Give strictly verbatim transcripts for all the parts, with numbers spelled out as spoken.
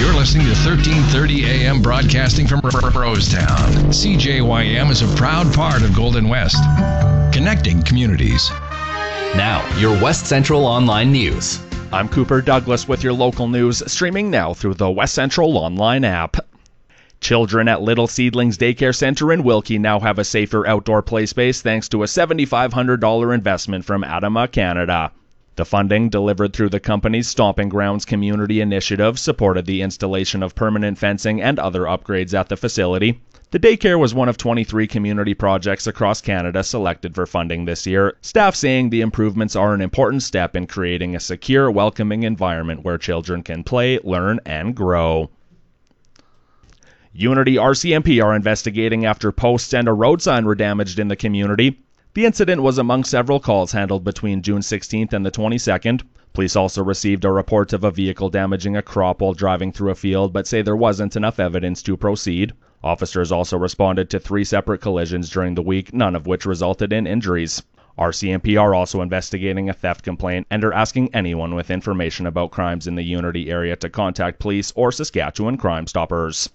You're listening to thirteen thirty A M broadcasting from Rosetown. C J Y M is a proud part of Golden West, connecting communities. Now, your West Central Online News. I'm Cooper Douglas with your local news, streaming now through the West Central Online app. Children at Little Seedlings Daycare Center in Wilkie now have a safer outdoor play space thanks to a seven thousand five hundred dollars investment from Adama Canada. The funding, delivered through the company's Stomping Grounds Community Initiative, supported the installation of permanent fencing and other upgrades at the facility. The daycare was one of twenty-three community projects across Canada selected for funding this year, staff saying the improvements are an important step in creating a secure, welcoming environment where children can play, learn, and grow. Unity R C M P are investigating after posts and a road sign were damaged in the community. The incident was among several calls handled between June sixteenth and the twenty-second. Police also received a report of a vehicle damaging a crop while driving through a field, but say there wasn't enough evidence to proceed. Officers also responded to three separate collisions during the week, none of which resulted in injuries. R C M P are also investigating a theft complaint and are asking anyone with information about crimes in the Unity area to contact police or Saskatchewan Crime Stoppers.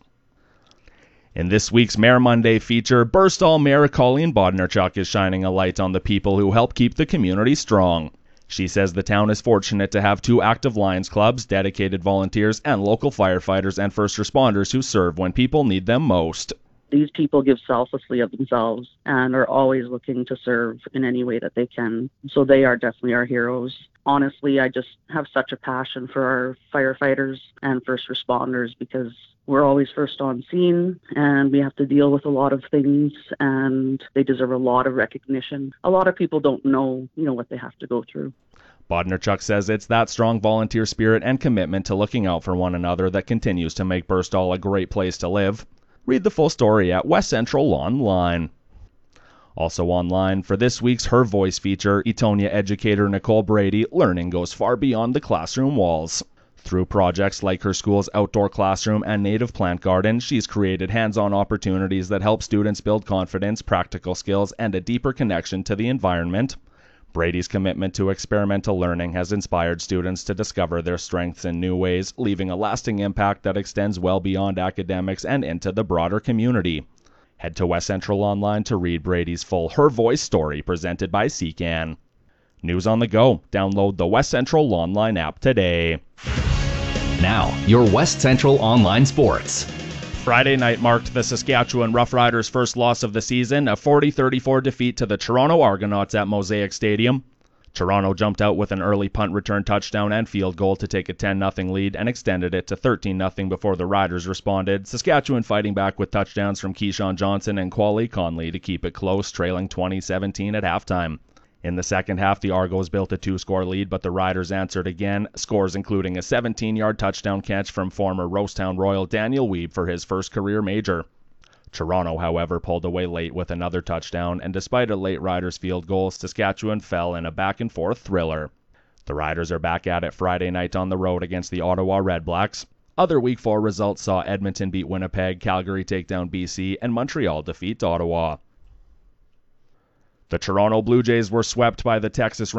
In this week's Mayor Monday feature, Burstall Mayor Colleen Bodnarchuk is shining a light on the people who help keep the community strong. She says the town is fortunate to have two active Lions clubs, dedicated volunteers, and local firefighters and first responders who serve when people need them most. These people give selflessly of themselves and are always looking to serve in any way that they can. So they are definitely our heroes. Honestly, I just have such a passion for our firefighters and first responders because we're always first on scene and we have to deal with a lot of things and they deserve a lot of recognition. A lot of people don't know, you know, what they have to go through. Bodnarchuk says it's that strong volunteer spirit and commitment to looking out for one another that continues to make Burstall a great place to live. Read the full story at West Central Online. Also online for this week's Her Voice feature, Etonia educator Nicole Brady, learning goes far beyond the classroom walls. Through projects like her school's outdoor classroom and native plant garden, she's created hands-on opportunities that help students build confidence, practical skills, and a deeper connection to the environment. Brady's commitment to experimental learning has inspired students to discover their strengths in new ways, leaving a lasting impact that extends well beyond academics and into the broader community. Head to West Central Online to read Brady's full Her Voice story presented by C C A N. News on the go. Download the West Central Online app today. Now, your West Central Online Sports. Friday night marked the Saskatchewan Roughriders' first loss of the season, a forty thirty-four defeat to the Toronto Argonauts at Mosaic Stadium. Toronto jumped out with an early punt return touchdown and field goal to take a ten nothing lead and extended it to thirteen nothing before the Riders responded, Saskatchewan fighting back with touchdowns from Keyshawn Johnson and Quali Conley to keep it close, trailing twenty seventeen at halftime. In the second half, the Argos built a two-score lead, but the Riders answered again, scores including a seventeen-yard touchdown catch from former Rosetown Royal Daniel Weeb for his first career major. Toronto, however, pulled away late with another touchdown, and despite a late Riders field goal, Saskatchewan fell in a back-and-forth thriller. The Riders are back at it Friday night on the road against the Ottawa Redblacks. Other Week four results saw Edmonton beat Winnipeg, Calgary take down B C, and Montreal defeat Ottawa. The Toronto Blue Jays were swept by the Texas